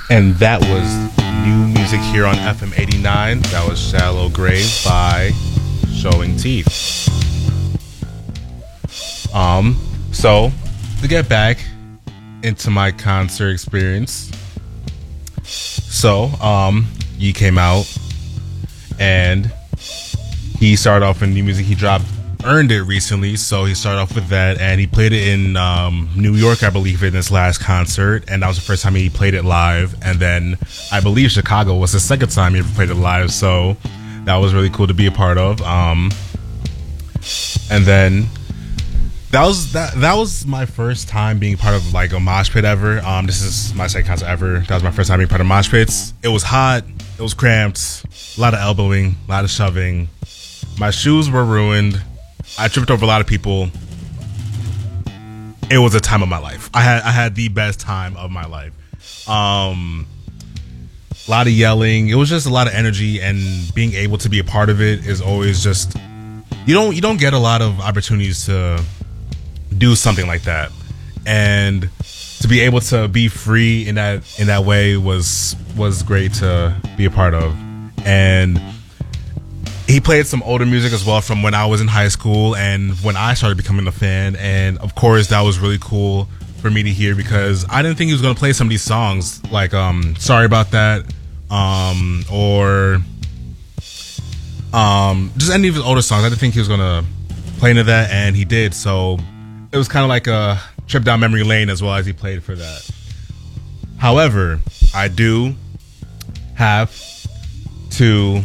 And that was new music here on FM 89. That was Shallow Grave by Showing Teeth. So to get back into my concert experience. So, Ye came out and he started off in new music. He dropped Earned It recently, so he started off with that, and he played it in New York, I believe, in his last concert, and that was the first time he played it live. And then I believe Chicago was the second time he ever played it live, so that was really cool to be a part of. And then that was my first time being part of like a mosh pit ever. This is my second concert ever. That was my first time being part of mosh pits. It was hot, it was cramped, a lot of elbowing, a lot of shoving. My shoes were ruined. I tripped over a lot of people. It was a time of my life. I had the best time of my life. A lot of yelling. It was just a lot of energy, and being able to be a part of it is always just you don't get a lot of opportunities to do something like that, and to be able to be free in that way was great to be a part of. And he played some older music as well from when I was in high school and when I started becoming a fan, and of course that was really cool for me to hear because I didn't think he was going to play some of these songs like Sorry About That, or just any of his older songs. I didn't think he was going to play into that, and he did. So it was kind of like a trip down memory lane as well as he played for that. However, I do have to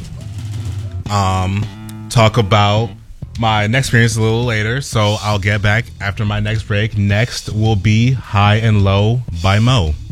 talk about my next experience a little later, so I'll get back after my next break. Next will be High and Low by Mo.